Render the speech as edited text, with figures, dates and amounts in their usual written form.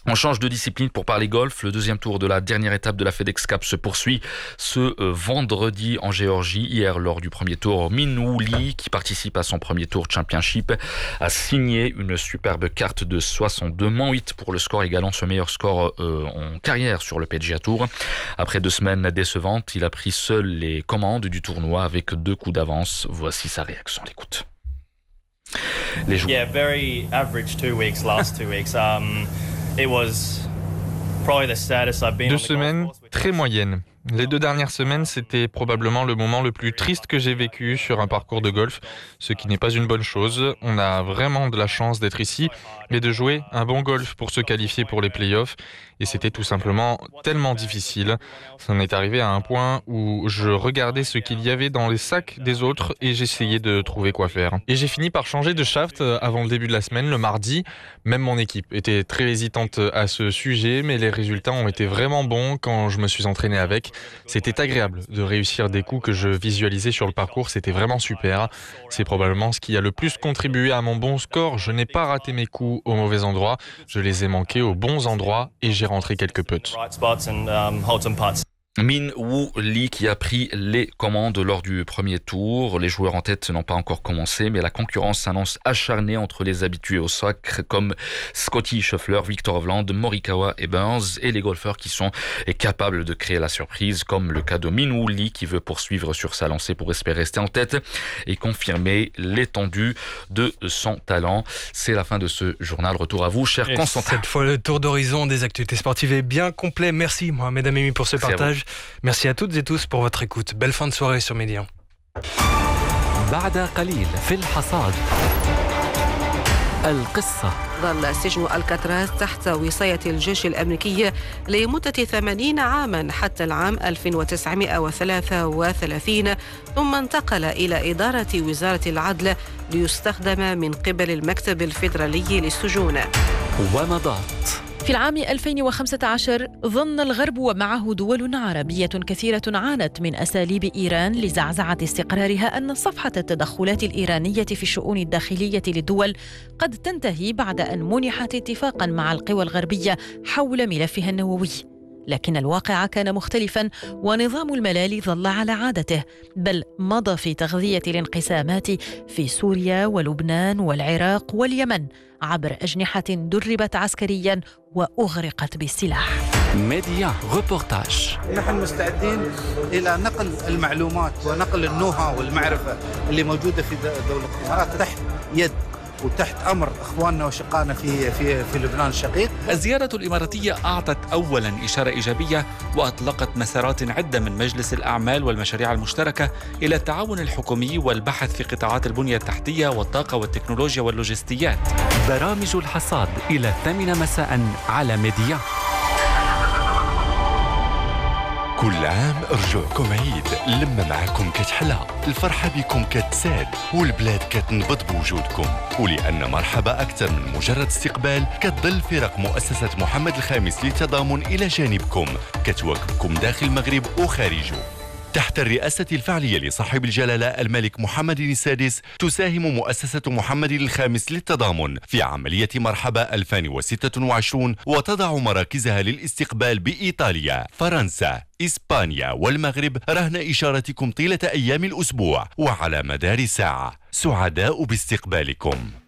On change de discipline pour parler golf. Le deuxième tour de la dernière étape de la FedEx Cup se poursuit ce vendredi en Géorgie. Hier, lors du premier tour, Min Woo Lee, qui participe à son premier tour Championship, a signé une superbe carte de 62-8 pour le score, égalant ce meilleur score en carrière sur le PGA Tour. Après 2 semaines décevantes, il a pris seul les commandes du tournoi avec 2 coups d'avance. Voici sa réaction. On l'écoute. Les joueurs. Yeah, very average 2 weeks, last 2 weeks. It was probably the saddest I've been. 2 semaines très moyennes. Les 2 dernières semaines, c'était probablement le moment le plus triste que j'ai vécu sur un parcours de golf, ce qui n'est pas une bonne chose. On a vraiment de la chance d'être ici et de jouer un bon golf pour se qualifier pour les playoffs. Et c'était tout simplement tellement difficile. Ça en est arrivé à un point où je regardais ce qu'il y avait dans les sacs des autres et j'essayais de trouver quoi faire. Et j'ai fini par changer de shaft avant le début de la semaine, le mardi. Même mon équipe était très hésitante à ce sujet, mais les résultats ont été vraiment bons quand je me suis entraîné avec. C'était agréable de réussir des coups que je visualisais sur le parcours, c'était vraiment super. C'est probablement ce qui a le plus contribué à mon bon score. Je n'ai pas raté mes coups au mauvais endroit, je les ai manqués aux bons endroits et j'ai rentré quelques putts. Min Woo Lee qui a pris les commandes lors du premier tour. Les joueurs en tête n'ont pas encore commencé, mais la concurrence s'annonce acharnée entre les habitués au sacre comme Scotty Scheffler, Victor Hovland, Morikawa et Burns, et les golfeurs qui sont capables de créer la surprise, comme le cas de Min Woo Lee qui veut poursuivre sur sa lancée pour espérer rester en tête et confirmer l'étendue de son talent. C'est la fin de ce journal. Retour à vous, cher Constantin. Cette fois, le tour d'horizon des actualités sportives est bien complet. Merci, Mohamed Amimi, pour ce partage. Merci à toutes et tous pour votre écoute. Belle fin de soirée sur Média. بعد قليل في الحصاد القصة. ظل سجن الكاتراز تحت وصاية الجيش الأمريكي لمدة 80 عاما حتى العام 1933، ثم انتقل إلى إدارة وزارة العدل ليستخدم من قبل المكتب الفيدرالي للسجون. ومضات. في العام 2015 ظن الغرب ومعه دول عربية كثيرة عانت من أساليب إيران لزعزعة استقرارها أن صفحة التدخلات الإيرانية في الشؤون الداخلية للدول قد تنتهي بعد أن منحت اتفاقاً مع القوى الغربية حول ملفها النووي. لكن الواقع كان مختلفاً ونظام الملالي ظل على عادته، بل مضى في تغذية الانقسامات في سوريا ولبنان والعراق واليمن عبر أجنحة دربت عسكرياً وأغرقت بالسلاح. ميديا ريبورتاج. نحن مستعدين إلى نقل المعلومات ونقل النوها والمعرفة اللي موجودة في دولة الإمارات تحت يد وتحت أمر إخواننا وشقائنا في لبنان الشقيق. الزيارة الإماراتية أعطت أولاً إشارة إيجابية وأطلقت مسارات عدة من مجلس الأعمال والمشاريع المشتركة إلى التعاون الحكومي والبحث في قطاعات البنية التحتية والطاقة والتكنولوجيا واللوجستيات. برامج الحصاد إلى 8 مساء على ميديا. كل عام رجوعكم عيد، لما معكم كتحلى، الفرحة بكم كتساد والبلاد كتنبض بوجودكم. ولأن مرحبا أكثر من مجرد استقبال، كتظل فرق مؤسسة محمد الخامس للتضامن إلى جانبكم، كتواكبكم داخل المغرب وخارجه. تحت الرئاسة الفعلية لصاحب الجلالة الملك محمد السادس، تساهم مؤسسة محمد الخامس للتضامن في عملية مرحبا 2026، وتضع مراكزها للاستقبال بإيطاليا، فرنسا، إسبانيا والمغرب رهن إشارتكم طيلة أيام الأسبوع وعلى مدار ساعة. سعداء باستقبالكم.